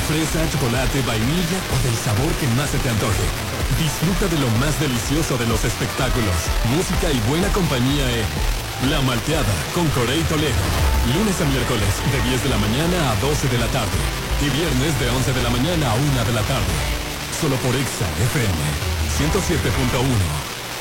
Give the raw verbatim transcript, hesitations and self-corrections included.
fresa, chocolate, vainilla o del sabor que más se te antoje. Disfruta de lo más delicioso de los espectáculos, música y buena compañía en La Malteada con Corey Toledo. Lunes a miércoles de diez de la mañana a doce de la tarde y viernes de once de la mañana a una de la tarde. Solo por Exa F M ciento siete punto uno.